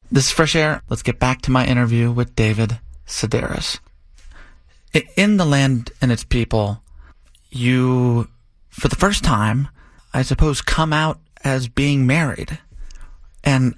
This is Fresh Air. Let's get back to my interview with David Sedaris. In The Land and Its People, you, for the first time, I suppose, come out as being married. And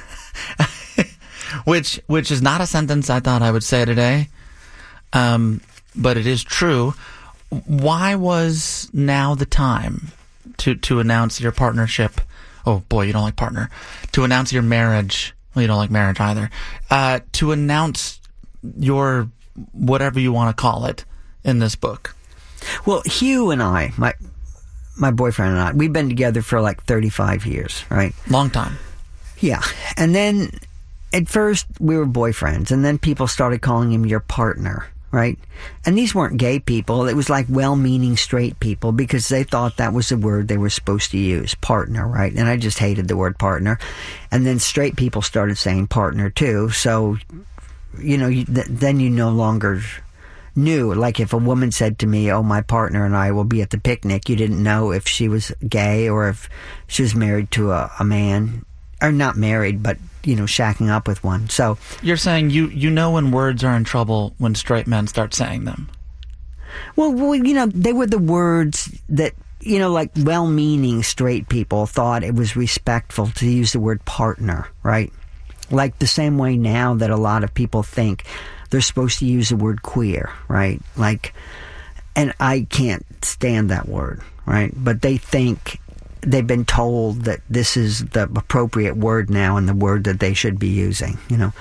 which is not a sentence I thought I would say today, but it is true. Why was now the time to announce your partnership? Oh boy, you don't like partner. To announce your marriage. Well, you don't like marriage either. To announce your whatever you want to call it in this book. Well, Hugh and I, my boyfriend and I, we've been together for like 35 years, right? Long time. Yeah. And then at first we were boyfriends, and then people started calling him your partner, right? And these weren't gay people. It was like well-meaning straight people, because they thought that was the word they were supposed to use, partner, right? And I just hated the word partner. And then straight people started saying partner too. So, then you no longer knew. Like if a woman said to me, oh, my partner and I will be at the picnic, you didn't know if she was gay or if she was married to a man. Or not married, but, shacking up with one. So you're saying you know when words are in trouble when straight men start saying them. Well, they were the words that, like well-meaning straight people thought it was respectful to use the word partner, right? Like the same way now that a lot of people think they're supposed to use the word queer, right? Like, and I can't stand that word, right? But they think they've been told that this is the appropriate word now and the word that they should be using,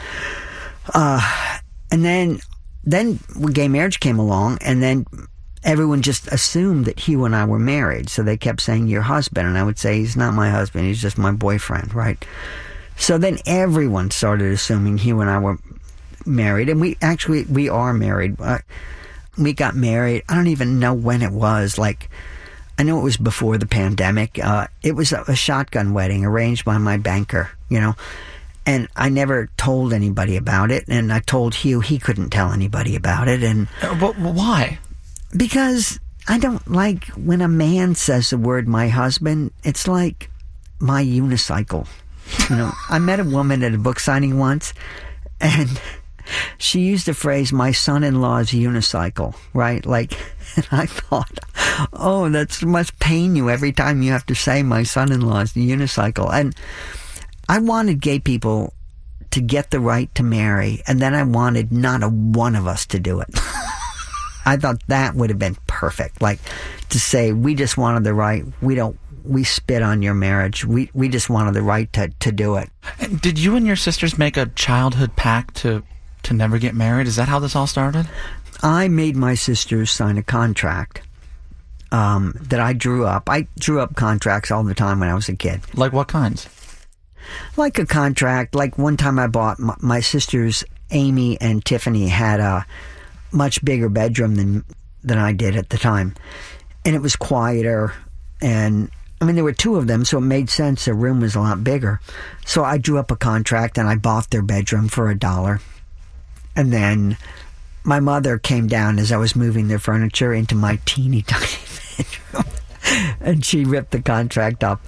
And then gay marriage came along, and then everyone just assumed that Hugh and I were married. So they kept saying, your husband. And I would say, he's not my husband. He's just my boyfriend, right? So then everyone started assuming Hugh and I were married. And we are married. We got married. I don't even know when it was. Like, I know it was before the pandemic. It was a shotgun wedding arranged by my banker, and I never told anybody about it. And I told Hugh he couldn't tell anybody about it. And but why? Because I don't like when a man says the word my husband. It's like my unicycle. I met a woman at a book signing once, and she used the phrase, my son-in-law's unicycle, right? Like, and I thought, oh, that must pain you every time you have to say my son-in-law's unicycle. And I wanted gay people to get the right to marry, and then I wanted not a one of us to do it. I thought that would have been perfect. Like, to say, we just wanted the right, we spit on your marriage. We just wanted the right to do it. And did you and your sisters make a childhood pact to never get married? Is that how this all started? I made my sisters sign a contract that I drew up. I drew up contracts all the time when I was a kid. Like what kinds? Like a contract. Like one time I bought my sisters, Amy and Tiffany, had a much bigger bedroom than I did at the time. And it was quieter. And I mean, there were two of them, so it made sense. Their room was a lot bigger. So I drew up a contract and I bought their bedroom for $1. And then my mother came down as I was moving their furniture into my teeny tiny bedroom, and she ripped the contract up.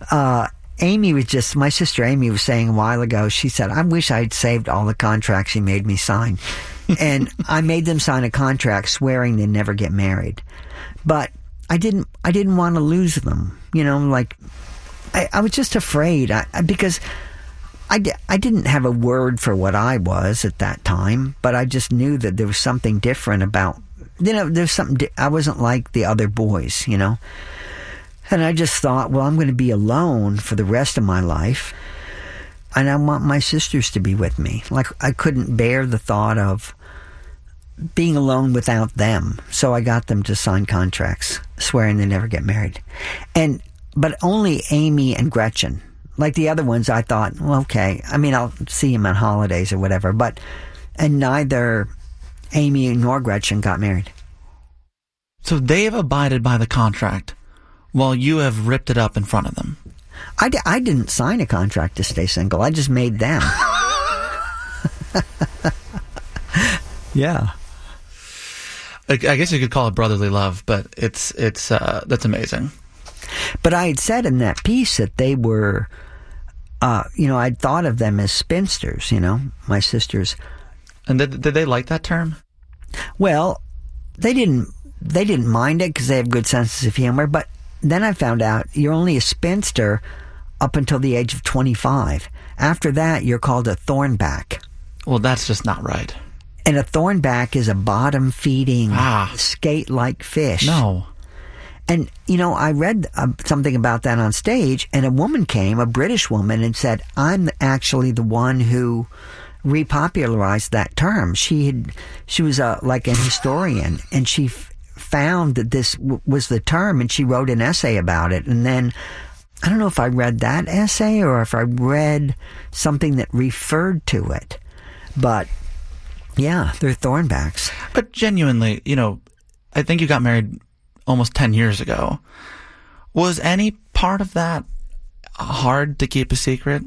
My sister Amy was saying a while ago, she said, I wish I'd saved all the contracts she made me sign. And I made them sign a contract swearing they'd never get married. But I didn't want to lose them. I was just afraid because I didn't have a word for what I was at that time, but I just knew that there was something different about, there's something, I wasn't like the other boys, And I just thought, well, I'm going to be alone for the rest of my life, and I want my sisters to be with me. Like, I couldn't bear the thought of being alone without them. So I got them to sign contracts swearing they never get married. But only Amy and Gretchen. Like the other ones, I thought, well, okay. I mean, I'll see him on holidays or whatever. And neither Amy nor Gretchen got married. So they have abided by the contract while you have ripped it up in front of them. I didn't sign a contract to stay single. I just made them. Yeah. I guess you could call it brotherly love, but it's that's amazing. But I had said in that piece that they were I'd thought of them as spinsters, my sisters. And did they like that term? Well, they didn't mind it because they have good senses of humor, but then I found out you're only a spinster up until the age of 25. After that, you're called a thornback. Well, that's just not right. And a thornback is a bottom-feeding, skate-like fish. No. And, I read something about that on stage, and a woman came, a British woman, and said, I'm actually the one who repopularized that term. She was like an historian, and she found that this was the term, and she wrote an essay about it. And then, I don't know if I read that essay or if I read something that referred to it. But, yeah, they're thornbacks. But genuinely, I think you got married almost 10 years ago. Was any part of that hard to keep a secret?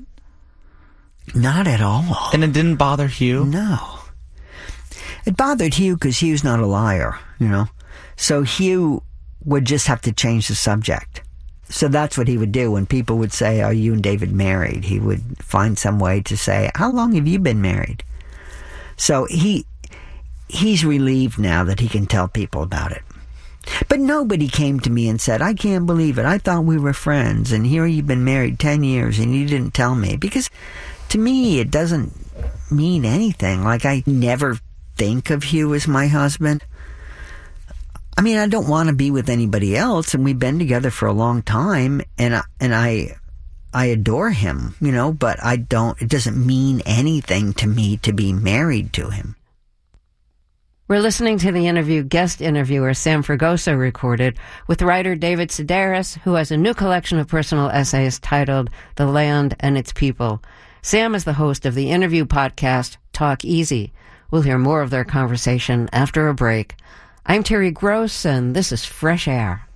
Not at all. And it didn't bother Hugh? No. It bothered Hugh because Hugh's not a liar, So Hugh would just have to change the subject. So that's what he would do when people would say, are you and David married? He would find some way to say, how long have you been married? So he's relieved now that he can tell people about it. But nobody came to me and said, I can't believe it. I thought we were friends, and here you've been married 10 years, and you didn't tell me. Because to me, it doesn't mean anything. Like, I never think of Hugh as my husband. I mean, I don't want to be with anybody else, and we've been together for a long time, and I adore him, but it doesn't mean anything to me to be married to him. We're listening to the guest interviewer Sam Fragoso recorded with writer David Sedaris, who has a new collection of personal essays titled The Land and Its People. Sam is the host of the interview podcast Talk Easy. We'll hear more of their conversation after a break. I'm Terry Gross, and this is Fresh Air.